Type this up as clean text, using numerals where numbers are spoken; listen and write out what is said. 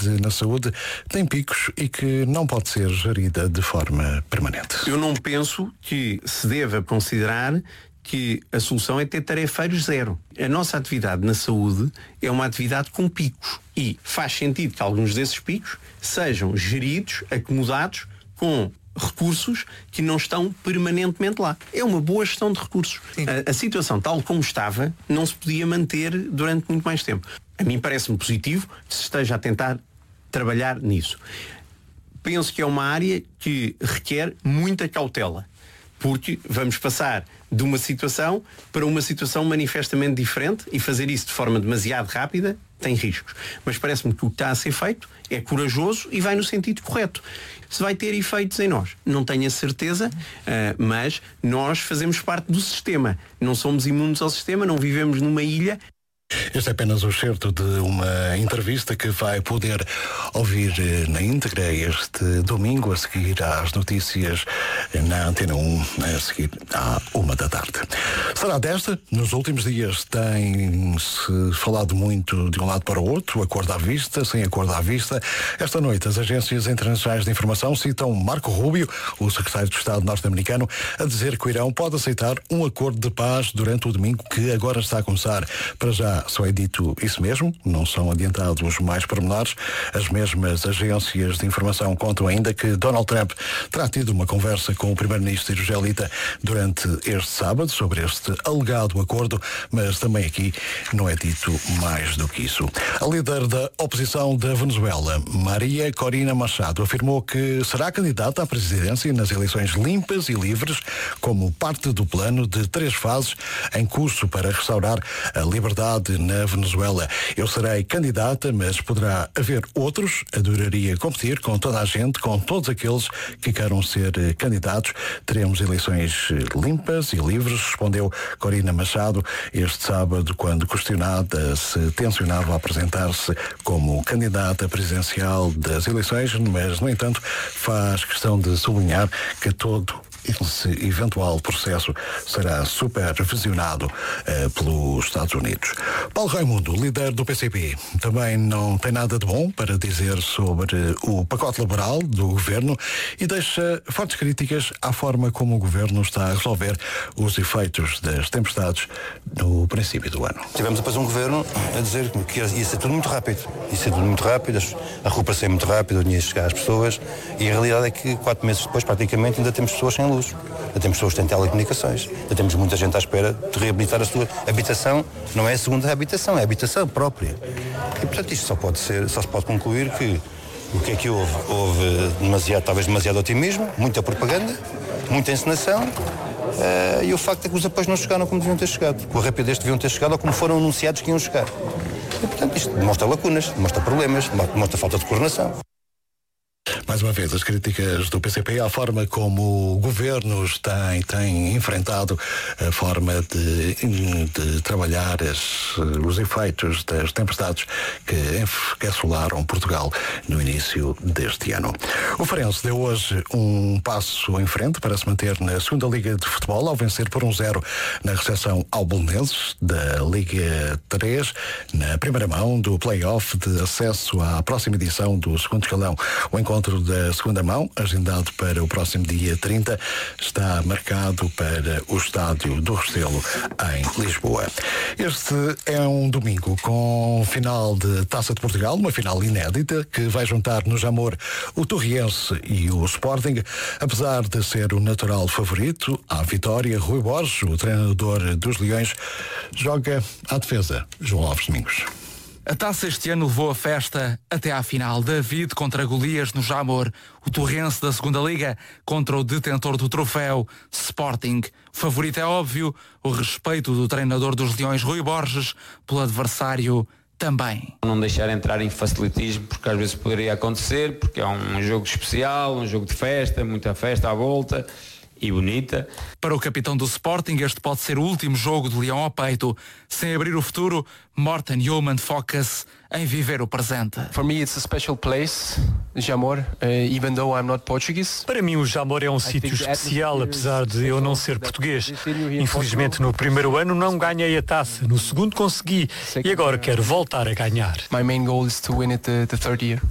atividade na saúde tem picos e que não pode ser gerida de forma permanente. Eu não penso que se deva considerar que a solução é ter tarefeiros zero. A nossa atividade na saúde é uma atividade com picos e faz sentido que alguns desses picos sejam geridos, acomodados com recursos que não estão permanentemente lá. É uma boa gestão de recursos. A situação tal como estava não se podia manter durante muito mais tempo. A mim parece-me positivo que se esteja a tentar trabalhar nisso. Penso que é uma área que requer muita cautela, porque vamos passar de uma situação para uma situação manifestamente diferente e fazer isso de forma demasiado rápida tem riscos. Mas parece-me que o que está a ser feito é corajoso e vai no sentido correto. Se vai ter efeitos em nós, não tenho a certeza, mas nós fazemos parte do sistema. Não somos imunes ao sistema, não vivemos numa ilha. Este é apenas o excerto de uma entrevista que vai poder ouvir na íntegra este domingo, a seguir às notícias na Antena 1, a seguir à 13h. Será desta? Nos últimos dias tem-se falado muito de um lado para o outro, acordo à vista, sem acordo à vista. Esta noite as agências internacionais de informação citam Marco Rubio, o secretário de Estado norte-americano, a dizer que o Irão pode aceitar um acordo de paz durante o domingo que agora está a começar. Para já só é dito isso mesmo, não são adiantados mais pormenores. As mesmas agências de informação contam ainda que Donald Trump terá tido uma conversa com o primeiro-ministro israelita durante este sábado sobre este alegado acordo, mas também aqui não é dito mais do que isso. A líder da oposição da Venezuela, Maria Corina Machado, afirmou que será candidata à presidência nas eleições limpas e livres como parte do plano de 3 fases em curso para restaurar a liberdade na Venezuela. Eu serei candidata, mas poderá haver outros. Adoraria competir com toda a gente, com todos aqueles que queiram ser candidatos. Teremos eleições limpas e livres, respondeu Corina Machado este sábado, quando questionada se tencionava apresentar-se como candidata presidencial das eleições, mas, no entanto, faz questão de sublinhar que todo esse eventual processo será supervisionado pelos Estados Unidos. Paulo Raimundo, líder do PCP, também não tem nada de bom para dizer sobre o pacote laboral do Governo e deixa fortes críticas à forma como o Governo está a resolver os efeitos das tempestades no princípio do ano. Tivemos depois um Governo a dizer que ia ser tudo muito rápido. Ia ser tudo muito rápido, a recuperação é muito rápida, o dinheiro chegar às pessoas, e a realidade é que 4 meses depois, praticamente, ainda temos pessoas sem luz. Ainda temos pessoas que têm telecomunicações. Ainda temos muita gente à espera de reabilitar a sua habitação. Não é a segunda habitação, é a habitação própria. E, portanto, isto só se pode concluir que o que é que houve? Houve talvez demasiado otimismo, muita propaganda, muita encenação, e o facto é que os apoios não chegaram como deviam ter chegado. Com a rapidez deviam ter chegado ou como foram anunciados que iam chegar. E, portanto, isto demonstra lacunas, demonstra problemas, demonstra falta de coordenação. Mais uma vez, as críticas do PCP à forma como o Governo tem enfrentado a forma de trabalhar os efeitos das tempestades que assolaram Portugal no início deste ano. O Farense deu hoje um passo em frente para se manter na segunda Liga de Futebol ao vencer por 1-0 na recepção ao Belenenses da Liga 3, na primeira mão do play-off de acesso à próxima edição do segundo escalão. O encontro da segunda mão, agendado para o próximo dia 30, está marcado para o estádio do Restelo, em Lisboa. Este é um domingo com final de Taça de Portugal, uma final inédita que vai juntar no Jamor o Torriense e o Sporting. Apesar de ser o natural favorito à vitória, Rui Borges, o treinador dos Leões, joga à defesa. João Alves Domingos. A taça este ano levou a festa até à final. David contra Golias no Jamor. O Torrense da segunda Liga contra o detentor do troféu, Sporting. O favorito é óbvio, o respeito do treinador dos Leões, Rui Borges, pelo adversário também. Não deixar entrar em facilitismo, porque às vezes poderia acontecer, porque é um jogo especial, um jogo de festa, muita festa à volta e bonita. Para o capitão do Sporting, este pode ser o último jogo de Leão ao peito. Sem abrir o futuro, Morten Yeoman foca-se em viver o presente. For me it's a special place, Jamor, even though I'm not Portuguese. Para mim o Jamor é um sítio especial, apesar de eu não ser português. Infelizmente no primeiro ano não ganhei a taça, no segundo consegui e agora quero voltar a ganhar. My main goal is to win it the third year.